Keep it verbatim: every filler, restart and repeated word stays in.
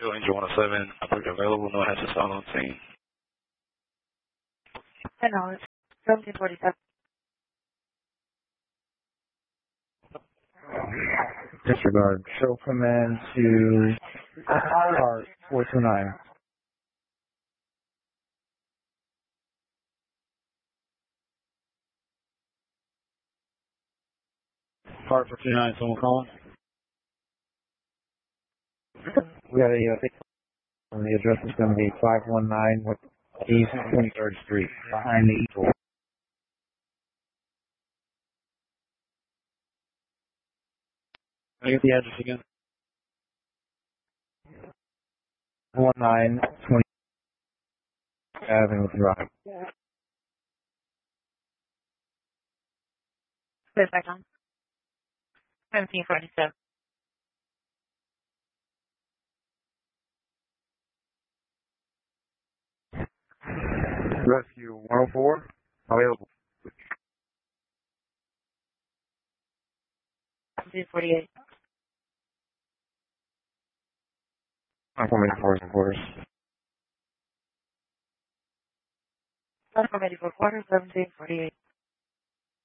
Joe Angel one oh seven, operator available, no one has to stall on scene. ten dollars. seventeen forty-seven. Disregard. Show command to car four two nine. Car four two nine, someone calling? We got a uh, the address is going to be five one nine East twenty-third Street, behind the Eagle. Can I get the address again? one nine twenty Avenue Drive. Where's that on? seventeen forty-seven. Rescue one oh four, available. seventeen forty-eight. I'm coming for quarters. Platform eighty-four quarters, seventeen forty-eight.